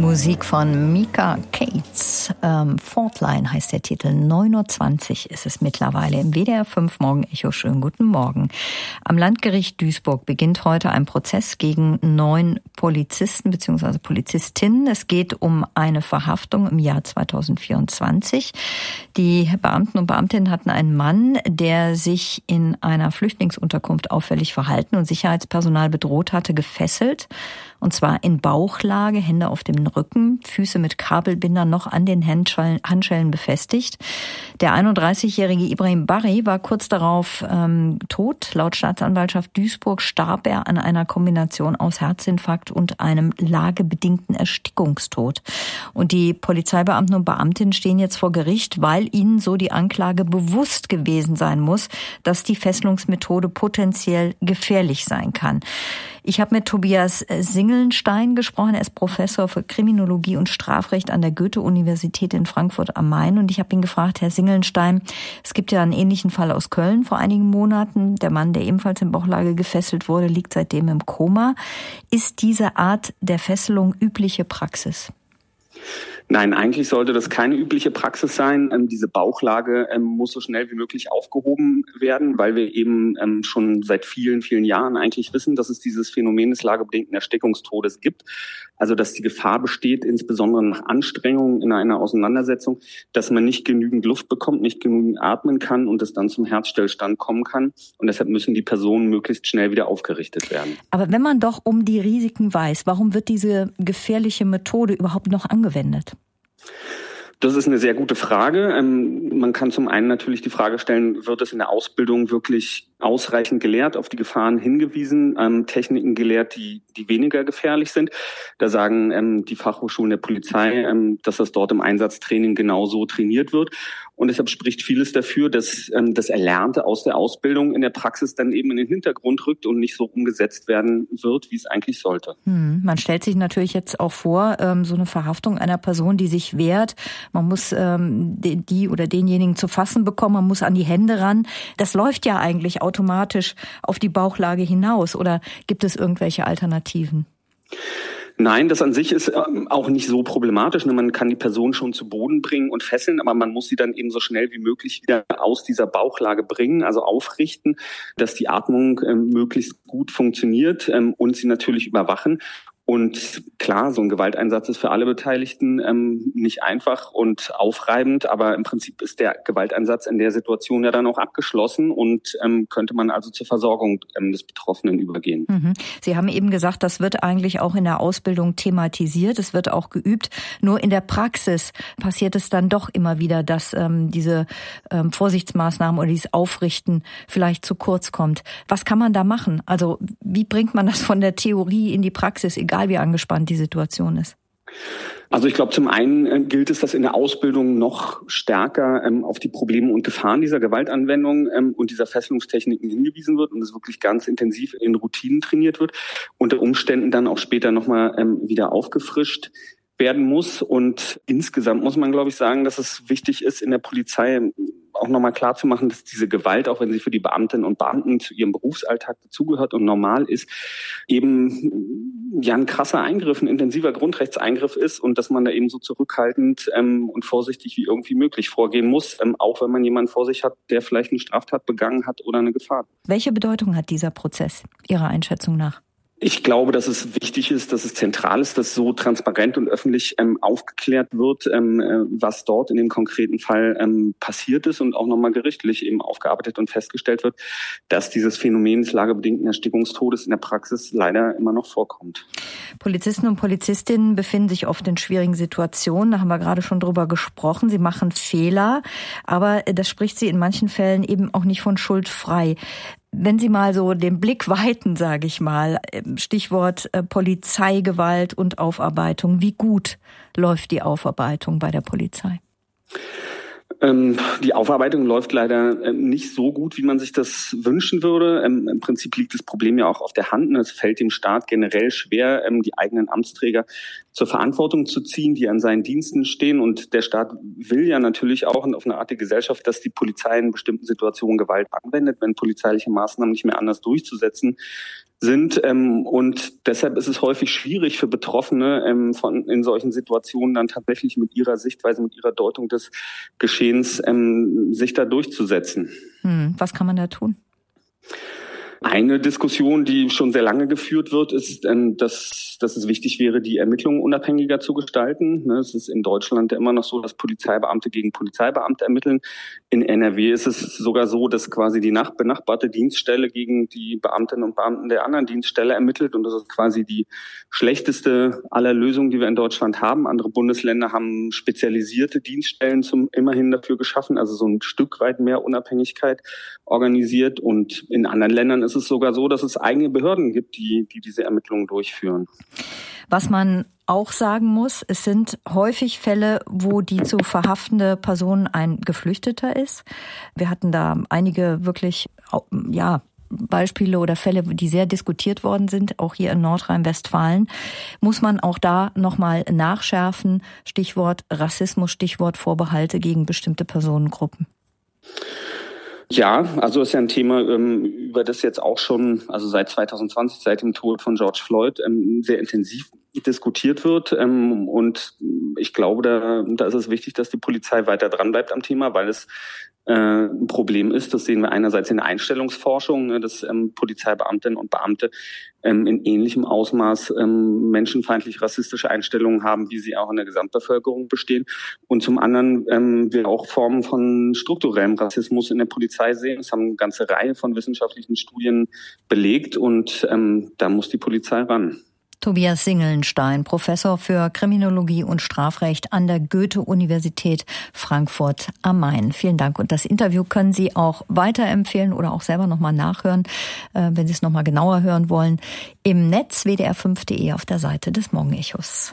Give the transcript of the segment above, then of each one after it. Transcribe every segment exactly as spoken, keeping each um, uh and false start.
Musik von Mika Cates. Ähm, Faultline heißt der Titel. neun Uhr zwanzig ist es mittlerweile im W D R fünf Morgen-Echo. Schönen guten Morgen. Am Landgericht Duisburg beginnt heute ein Prozess gegen neun Polizisten bzw. Polizistinnen. Es geht um eine Verhaftung im Jahr zweitausendvierundzwanzig. Die Beamten und Beamtinnen hatten einen Mann, der sich in einer Flüchtlingsunterkunft auffällig verhalten und Sicherheitspersonal bedroht hatte, gefesselt. Und zwar in Bauchlage, Hände auf dem Rücken, Füße mit Kabelbindern noch an den Handschellen, Handschellen befestigt. Der einunddreißigjährige Ibrahim Barry war kurz darauf ähm, tot. Laut Staatsanwaltschaft Duisburg starb er an einer Kombination aus Herzinfarkt und einem lagebedingten Erstickungstod. Und die Polizeibeamten und Beamtinnen stehen jetzt vor Gericht, weil ihnen so die Anklage bewusst gewesen sein muss, dass die Fesselungsmethode potenziell gefährlich sein kann. Ich habe mit Tobias Singelnstein gesprochen. Er ist Professor für Kriminologie und Strafrecht an der Goethe-Universität in Frankfurt am Main. Und ich habe ihn gefragt, Herr Singelnstein, es gibt ja einen ähnlichen Fall aus Köln vor einigen Monaten. Der Mann, der ebenfalls in Bauchlage gefesselt wurde, liegt seitdem im Koma. Ist diese Art der Fesselung übliche Praxis? Nein, eigentlich sollte das keine übliche Praxis sein. Ähm, diese Bauchlage ähm, muss so schnell wie möglich aufgehoben werden, weil wir eben ähm, schon seit vielen, vielen Jahren eigentlich wissen, dass es dieses Phänomen des lagebedingten Erstickungstodes gibt. Also dass die Gefahr besteht, insbesondere nach Anstrengungen in einer Auseinandersetzung, dass man nicht genügend Luft bekommt, nicht genügend atmen kann und es dann zum Herzstillstand kommen kann. Und deshalb müssen die Personen möglichst schnell wieder aufgerichtet werden. Aber wenn man doch um die Risiken weiß, warum wird diese gefährliche Methode überhaupt noch angewendet? Das ist eine sehr gute Frage. Ähm, man kann zum einen natürlich die Frage stellen, wird es in der Ausbildung wirklich ausreichend gelehrt, auf die Gefahren hingewiesen, ähm, Techniken gelehrt, die die weniger gefährlich sind. Da sagen ähm, die Fachhochschulen der Polizei, ähm, dass das dort im Einsatztraining genauso trainiert wird. Und deshalb spricht vieles dafür, dass ähm, das Erlernte aus der Ausbildung in der Praxis dann eben in den Hintergrund rückt und nicht so umgesetzt werden wird, wie es eigentlich sollte. Hm, man stellt sich natürlich jetzt auch vor, ähm, so eine Verhaftung einer Person, die sich wehrt. Man muss ähm, die, die oder denjenigen zu fassen bekommen, man muss an die Hände ran. Das läuft ja eigentlich automatisch auf die Bauchlage hinaus. Oder gibt es irgendwelche Alternativen? Nein, das an sich ist auch nicht so problematisch. Man kann die Person schon zu Boden bringen und fesseln, aber man muss sie dann eben so schnell wie möglich wieder aus dieser Bauchlage bringen, also aufrichten, dass die Atmung möglichst gut funktioniert und sie natürlich überwachen. Und klar, so ein Gewalteinsatz ist für alle Beteiligten ähm, nicht einfach und aufreibend, aber im Prinzip ist der Gewalteinsatz in der Situation ja dann auch abgeschlossen und ähm, könnte man also zur Versorgung ähm, des Betroffenen übergehen. Mhm. Sie haben eben gesagt, das wird eigentlich auch in der Ausbildung thematisiert, es wird auch geübt. Nur in der Praxis passiert es dann doch immer wieder, dass ähm, diese ähm, Vorsichtsmaßnahmen oder dieses Aufrichten vielleicht zu kurz kommt. Was kann man da machen? Also wie bringt man das von der Theorie in die Praxis, egal wie angespannt die Situation ist? Also ich glaube, zum einen äh, gilt es, dass in der Ausbildung noch stärker ähm, auf die Probleme und Gefahren dieser Gewaltanwendung ähm, und dieser Fesselungstechniken hingewiesen wird und es wirklich ganz intensiv in Routinen trainiert wird, unter Umständen dann auch später nochmal ähm, wieder aufgefrischt werden muss. Und insgesamt muss man, glaube ich, sagen, dass es wichtig ist, in der Polizei auch nochmal klar zu machen, dass diese Gewalt, auch wenn sie für die Beamtinnen und Beamten zu ihrem Berufsalltag dazugehört und normal ist, eben ja ein krasser Eingriff, ein intensiver Grundrechtseingriff ist und dass man da eben so zurückhaltend ähm, und vorsichtig wie irgendwie möglich vorgehen muss, ähm, auch wenn man jemanden vor sich hat, der vielleicht eine Straftat begangen hat oder eine Gefahr. Welche Bedeutung hat dieser Prozess Ihrer Einschätzung nach? Ich glaube, dass es wichtig ist, dass es zentral ist, dass so transparent und öffentlich ähm, aufgeklärt wird, ähm, äh, was dort in dem konkreten Fall ähm, passiert ist und auch nochmal gerichtlich eben aufgearbeitet und festgestellt wird, dass dieses Phänomen des lagebedingten Erstickungstodes in der Praxis leider immer noch vorkommt. Polizisten und Polizistinnen befinden sich oft in schwierigen Situationen, da haben wir gerade schon drüber gesprochen. Sie machen Fehler, aber das spricht sie in manchen Fällen eben auch nicht von Schuld frei. Wenn Sie mal so den Blick weiten, sage ich mal, Stichwort äh, Polizeigewalt und Aufarbeitung, wie gut läuft die Aufarbeitung bei der Polizei? Ähm, die Aufarbeitung läuft leider ähm, nicht so gut, wie man sich das wünschen würde. Ähm, im Prinzip liegt das Problem ja auch auf der Hand. Es fällt dem Staat generell schwer, ähm, die eigenen Amtsträger zur Verantwortung zu ziehen, die an seinen Diensten stehen. Und der Staat will ja natürlich auch auf eine Art die Gesellschaft, dass die Polizei in bestimmten Situationen Gewalt anwendet, wenn polizeiliche Maßnahmen nicht mehr anders durchzusetzen sind. Ähm, und deshalb ist es häufig schwierig für Betroffene ähm, von in solchen Situationen dann tatsächlich mit ihrer Sichtweise, mit ihrer Deutung des Geschehens ähm, sich da durchzusetzen. Hm, was kann man da tun? Eine Diskussion, die schon sehr lange geführt wird, ist, dass, dass es wichtig wäre, die Ermittlungen unabhängiger zu gestalten. Es ist in Deutschland immer noch so, dass Polizeibeamte gegen Polizeibeamte ermitteln. In N R W ist es sogar so, dass quasi die nach, benachbarte Dienststelle gegen die Beamtinnen und Beamten der anderen Dienststelle ermittelt. Und das ist quasi die schlechteste aller Lösungen, die wir in Deutschland haben. Andere Bundesländer haben spezialisierte Dienststellen zum immerhin dafür geschaffen, also so ein Stück weit mehr Unabhängigkeit organisiert. Und in anderen Ländern ist es sogar so, dass es eigene Behörden gibt, die, die diese Ermittlungen durchführen. Was man auch sagen muss, es sind häufig Fälle, wo die zu verhaftende Person ein Geflüchteter ist. Wir hatten da einige wirklich, ja, Beispiele oder Fälle, die sehr diskutiert worden sind, auch hier in Nordrhein-Westfalen. Muss man auch da nochmal nachschärfen? Stichwort Rassismus, Stichwort Vorbehalte gegen bestimmte Personengruppen. Ja, also ist ja ein Thema, über das jetzt auch schon, also seit zwanzig zwanzig, seit dem Tod von George Floyd, sehr intensiv diskutiert wird. Und ich glaube, da, da ist es wichtig, dass die Polizei weiter dran bleibt am Thema, weil es ein Problem ist. Das sehen wir einerseits in der Einstellungsforschung, dass ähm, Polizeibeamtinnen und Beamte ähm, in ähnlichem Ausmaß ähm, menschenfeindlich rassistische Einstellungen haben, wie sie auch in der Gesamtbevölkerung bestehen. Und zum anderen ähm, wir auch Formen von strukturellem Rassismus in der Polizei sehen. Das haben eine ganze Reihe von wissenschaftlichen Studien belegt und ähm, da muss die Polizei ran. Tobias Singelnstein, Professor für Kriminologie und Strafrecht an der Goethe-Universität Frankfurt am Main. Vielen Dank. Und das Interview können Sie auch weiterempfehlen oder auch selber nochmal nachhören, wenn Sie es nochmal genauer hören wollen, im Netz w d r fünf punkt d e auf der Seite des Morgenechos.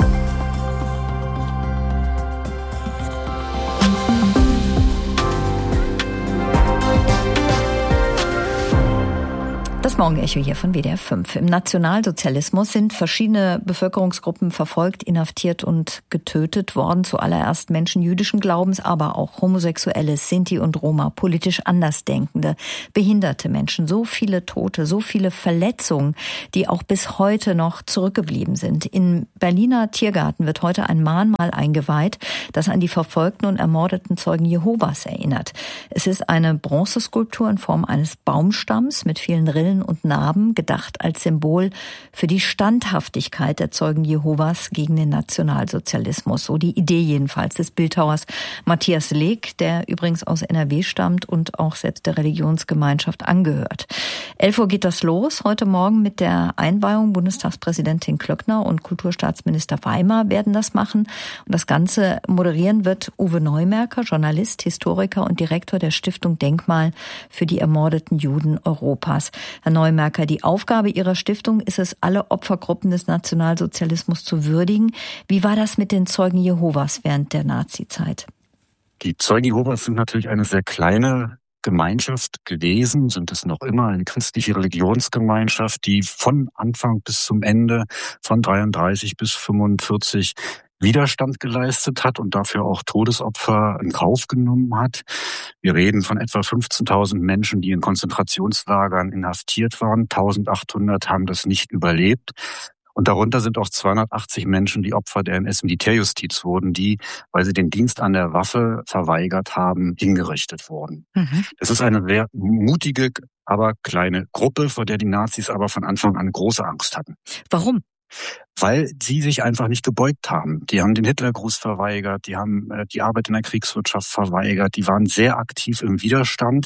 Das Morgenecho hier von W D R fünf. Im Nationalsozialismus sind verschiedene Bevölkerungsgruppen verfolgt, inhaftiert und getötet worden. Zuallererst Menschen jüdischen Glaubens, aber auch Homosexuelle, Sinti und Roma, politisch Andersdenkende, behinderte Menschen. So viele Tote, so viele Verletzungen, die auch bis heute noch zurückgeblieben sind. Im Berliner Tiergarten wird heute ein Mahnmal eingeweiht, das an die verfolgten und ermordeten Zeugen Jehovas erinnert. Es ist eine Bronzeskulptur in Form eines Baumstamms mit vielen Rillen und Narben, gedacht als Symbol für die Standhaftigkeit der Zeugen Jehovas gegen den Nationalsozialismus. So die Idee jedenfalls des Bildhauers Matthias Leek, der übrigens aus N R W stammt und auch selbst der Religionsgemeinschaft angehört. elf Uhr geht das los, heute Morgen mit der Einweihung. Bundestagspräsidentin Klöckner und Kulturstaatsminister Weimar werden das machen. Und das Ganze moderieren wird Uwe Neumerker, Journalist, Historiker und Direktor der Stiftung Denkmal für die ermordeten Juden Europas. Herr Neumerker, die Aufgabe Ihrer Stiftung ist es, alle Opfergruppen des Nationalsozialismus zu würdigen. Wie war das mit den Zeugen Jehovas während der Nazizeit? Die Zeugen Jehovas sind natürlich eine sehr kleine Gemeinschaft gewesen, sind es noch immer, eine christliche Religionsgemeinschaft, die von Anfang bis zum Ende, von dreiunddreißig bis fünfundvierzig Widerstand geleistet hat und dafür auch Todesopfer in Kauf genommen hat. Wir reden von etwa fünfzehntausend Menschen, die in Konzentrationslagern inhaftiert waren. eintausendachthundert haben das nicht überlebt. Und darunter sind auch zweihundertachtzig Menschen, die Opfer der N S-Militärjustiz wurden, die, weil sie den Dienst an der Waffe verweigert haben, hingerichtet wurden. Mhm. Es ist eine sehr mutige, aber kleine Gruppe, vor der die Nazis aber von Anfang an große Angst hatten. Warum? Weil sie sich einfach nicht gebeugt haben. Die haben den Hitlergruß verweigert, die haben äh, die Arbeit in der Kriegswirtschaft verweigert, die waren sehr aktiv im Widerstand.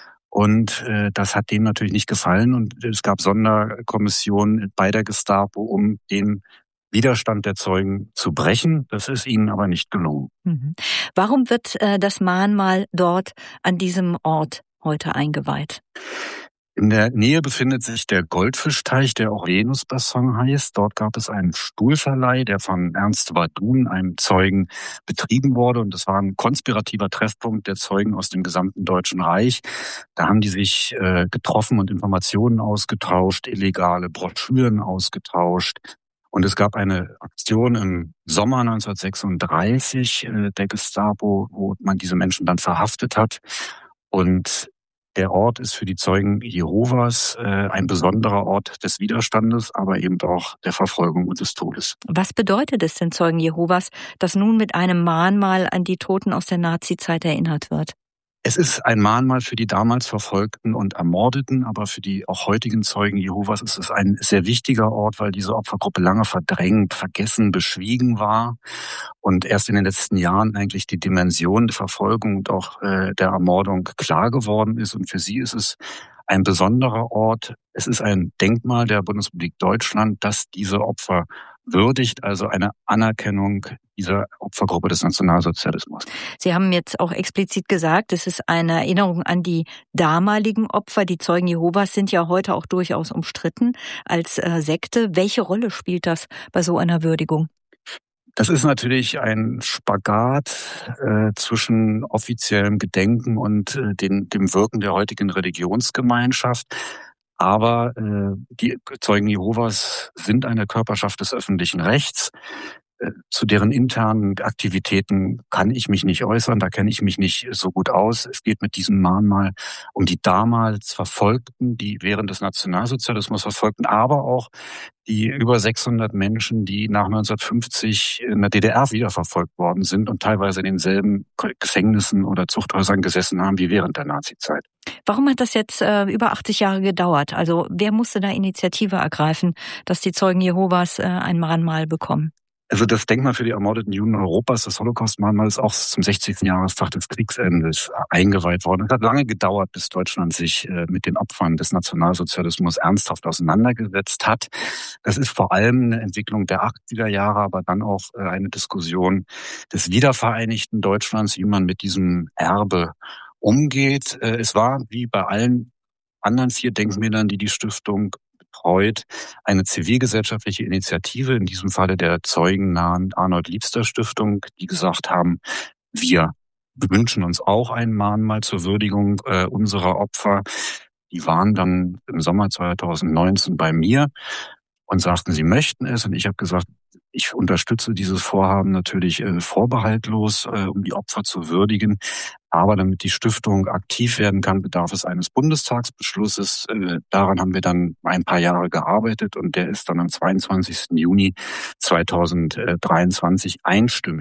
Und äh, das hat denen natürlich nicht gefallen. Und es gab Sonderkommissionen bei der Gestapo, um den Widerstand der Zeugen zu brechen. Das ist ihnen aber nicht gelungen. Mhm. Warum wird äh, das Mahnmal dort an diesem Ort heute eingeweiht? In der Nähe befindet sich der Goldfischteich, der auch Venusbassin heißt. Dort gab es einen Stuhlverleih, der von Ernst Wadun, einem Zeugen, betrieben wurde. Und das war ein konspirativer Treffpunkt der Zeugen aus dem gesamten Deutschen Reich. Da haben die sich äh, getroffen und Informationen ausgetauscht, illegale Broschüren ausgetauscht. Und es gab eine Aktion im Sommer neunzehnhundertsechsunddreißig äh, der Gestapo, wo man diese Menschen dann verhaftet hat. Und der Ort ist für die Zeugen Jehovas äh, ein besonderer Ort des Widerstandes, aber eben auch der Verfolgung und des Todes. Was bedeutet es den Zeugen Jehovas, dass nun mit einem Mahnmal an die Toten aus der Nazizeit erinnert wird? Es ist ein Mahnmal für die damals Verfolgten und Ermordeten, aber für die auch heutigen Zeugen Jehovas ist es ein sehr wichtiger Ort, weil diese Opfergruppe lange verdrängt, vergessen, beschwiegen war und erst in den letzten Jahren eigentlich die Dimension der Verfolgung und auch äh, der Ermordung klar geworden ist. Und für sie ist es ein besonderer Ort. Es ist ein Denkmal der Bundesrepublik Deutschland, das diese Opfer würdigt, also eine Anerkennung dieser Opfergruppe des Nationalsozialismus. Sie haben jetzt auch explizit gesagt, es ist eine Erinnerung an die damaligen Opfer. Die Zeugen Jehovas sind ja heute auch durchaus umstritten als äh, Sekte. Welche Rolle spielt das bei so einer Würdigung? Das ist natürlich ein Spagat äh, zwischen offiziellem Gedenken und äh, den, dem Wirken der heutigen Religionsgemeinschaft. Aber äh, die Zeugen Jehovas sind eine Körperschaft des öffentlichen Rechts. Äh, zu deren internen Aktivitäten kann ich mich nicht äußern, da kenne ich mich nicht so gut aus. Es geht mit diesem Mahnmal um die damals Verfolgten, die während des Nationalsozialismus Verfolgten, aber auch die über sechshundert Menschen, die nach neunzehnhundertfünfzig in der D D R wiederverfolgt worden sind und teilweise in denselben Gefängnissen oder Zuchthäusern gesessen haben wie während der Nazizeit. Warum hat das jetzt äh, über achtzig Jahre gedauert? Also wer musste da Initiative ergreifen, dass die Zeugen Jehovas äh, ein Mahnmal bekommen? Also das Denkmal für die ermordeten Juden Europas, das Holocaust-Mahnmal, ist auch zum sechzigsten Jahrestag des Kriegsendes eingeweiht worden. Es hat lange gedauert, bis Deutschland sich mit den Opfern des Nationalsozialismus ernsthaft auseinandergesetzt hat. Das ist vor allem eine Entwicklung der achtziger Jahre, aber dann auch eine Diskussion des wiedervereinigten Deutschlands, wie man mit diesem Erbe umgeht. Es war wie bei allen anderen vier Denkmälern, die die Stiftung betreut, eine zivilgesellschaftliche Initiative, in diesem Falle der zeugennahen Arnold-Liebster-Stiftung, die gesagt haben, wir wünschen uns auch ein Mahnmal zur Würdigung äh, unserer Opfer. Die waren dann im Sommer zweitausendneunzehn bei mir und sagten, sie möchten es. Und ich habe gesagt, ich unterstütze dieses Vorhaben natürlich äh, vorbehaltlos, äh, um die Opfer zu würdigen. Aber damit die Stiftung aktiv werden kann, bedarf es eines Bundestagsbeschlusses. Äh, daran haben wir dann ein paar Jahre gearbeitet und der ist dann am zweiundzwanzigsten Juni zweitausenddreiundzwanzig einstimmig